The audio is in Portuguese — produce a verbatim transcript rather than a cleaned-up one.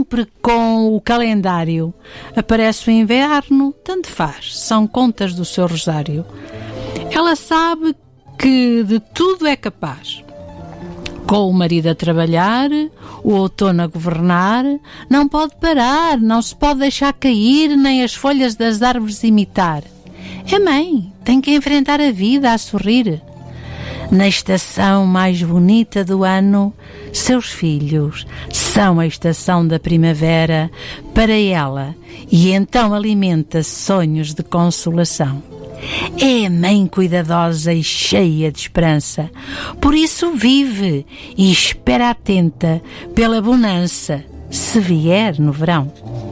cumpre com o calendário. Aparece o inverno, tanto faz, são contas do seu rosário. Ela sabe que de tudo é capaz. Com o marido a trabalhar, o outono a governar, não pode parar, não se pode deixar cair, nem as folhas das árvores imitar. É mãe, tem que enfrentar a vida a sorrir. Na estação mais bonita do ano, seus filhos são a estação da primavera para ela, e então alimenta sonhos de consolação. É a mãe cuidadosa e cheia de esperança, por isso vive e espera atenta pela bonança, se vier no verão.